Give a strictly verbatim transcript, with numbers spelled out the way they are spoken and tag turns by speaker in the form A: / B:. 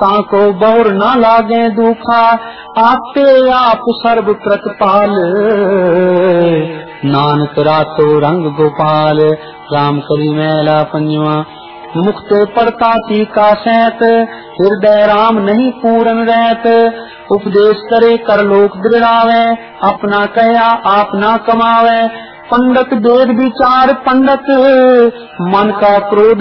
A: ताको बहुर न लागे दुखा, आपे आप सर्व प्रतिपाल, नानक रातो रंग गोपाल। राम करी मैला पंजवा, मुक्ते पड़ता टीका सैत, हृदय राम नहीं पूरन रहत। उपदेश करे कर लोक दृढ़ावे, अपना कया आप ना कमावे। पंडित वेद विचार पंडित, मन का क्रोध